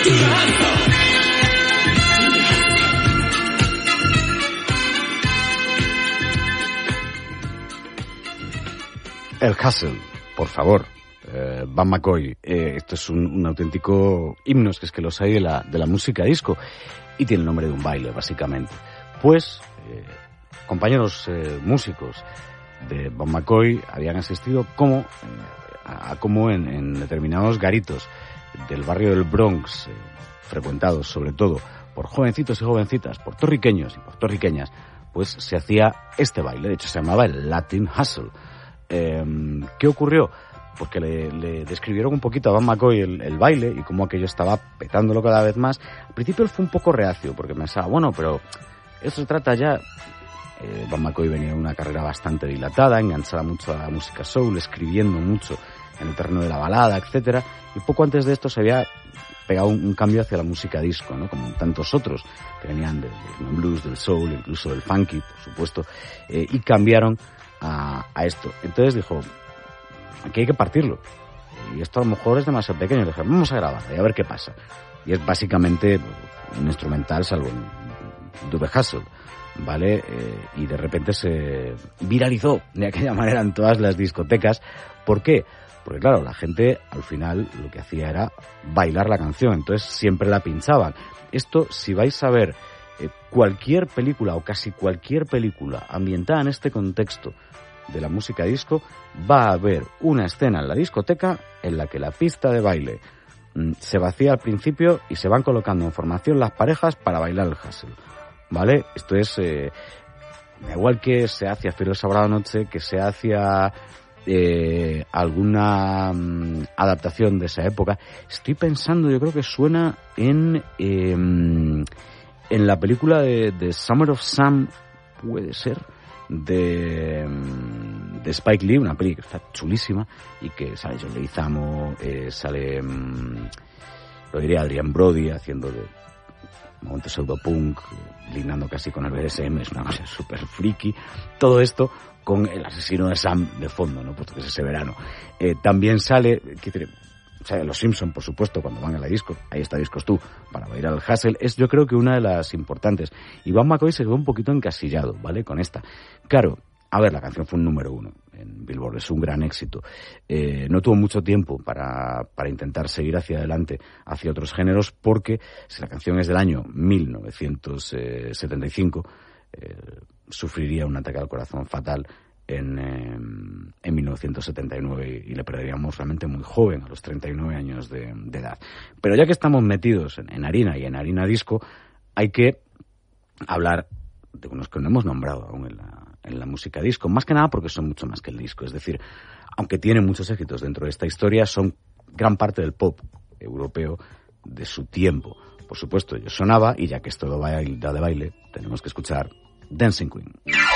El Hustle, por favor. Van McCoy, esto es un auténtico himno, es que los hay de la música disco y tiene el nombre de un baile, básicamente. Pues, compañeros músicos de Van McCoy habían asistido como en determinados garitos del barrio del Bronx, frecuentados sobre todo por jovencitos y jovencitas, puertorriqueños y puertorriqueñas, pues se hacía este baile, de hecho se llamaba el Latin Hustle. ¿Qué ocurrió? Porque le describieron un poquito a Van McCoy el baile y cómo aquello estaba petándolo cada vez más. Al principio él fue un poco reacio porque pensaba, bueno, pero esto se trata ya... Van McCoy venía de una carrera bastante dilatada, enganchada mucho a la música soul, escribiendo mucho en el terreno de la balada, etcétera, y poco antes de esto se había pegado un cambio hacia la música disco, ¿no? Como tantos otros que venían del blues, del soul, incluso del funky, por supuesto, y cambiaron a esto. Entonces dijo, aquí hay que partirlo, y esto a lo mejor es demasiado pequeño. Le dije, vamos a grabar y a ver qué pasa. Y es básicamente un instrumental, salvo un dube hustle, ¿vale? Y de repente se viralizó de aquella manera en todas las discotecas. ¿Por qué? Porque claro, la gente al final lo que hacía era bailar la canción, entonces siempre la pinchaban. Esto, si vais a ver cualquier película o casi cualquier película ambientada en este contexto de la música disco, va a haber una escena en la discoteca en la que la pista de baile se vacía al principio y se van colocando en formación las parejas para bailar el hustle, ¿vale? Esto es da igual que se hacia Fiebre Sábado Noche, que se hacia alguna adaptación de esa época. Estoy pensando, yo creo que suena en la película de Summer of Sam, puede ser, de Spike Lee, una película que está chulísima y que sale John Leguizamo, sale lo diría Adrian Brody haciendo de momento pseudopunk, lignando casi con el BDSM, es una cosa súper friki. Todo esto con el asesino de Sam de fondo, ¿no? Puesto que es ese verano. También sale Los Simpson, por supuesto, cuando van a la disco. Ahí está Discos Tú, para bailar al hustle. Es, yo creo que una de las importantes. Y Van McCoy se quedó un poquito encasillado, ¿vale? Con esta. Claro, a ver, la canción fue un número 1 en Billboard, es un gran éxito. No tuvo mucho tiempo para intentar seguir hacia adelante, hacia otros géneros, porque si la canción es del año 1975, sufriría un ataque al corazón fatal en 1979 y le perderíamos realmente muy joven, a los 39 años de edad. Pero ya que estamos metidos en harina y en harina disco, hay que hablar de unos que no hemos nombrado aún en la música disco, más que nada porque son mucho más que el disco. Es decir, aunque tienen muchos éxitos dentro de esta historia, son gran parte del pop europeo de su tiempo. Por supuesto, yo sonaba, y ya que esto da de baile, tenemos que escuchar Dancing Queen.